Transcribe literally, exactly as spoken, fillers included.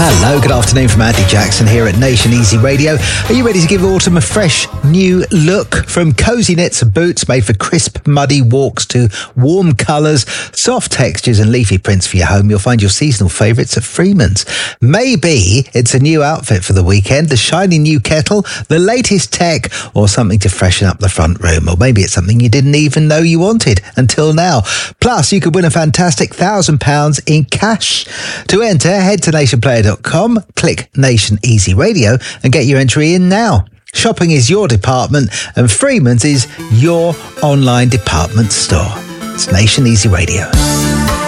Hello, good afternoon from Andy Jackson here at Nation Easy Radio. Are you ready to give autumn a fresh new look? From cosy knits and boots made for crisp, muddy walks to warm colours, soft textures and leafy prints for your home, you'll find your seasonal favourites at Freeman's. Maybe it's a new outfit for the weekend, the shiny new kettle, the latest tech, or something to freshen up the front room. Or maybe it's something you didn't even know you wanted until now. Plus, you could win a fantastic one thousand pounds in cash. To enter, head to nation player dot com, click Nation Easy Radio and get your entry in now. Shopping is your department and Freeman's is your online department store. It's Nation Easy Radio.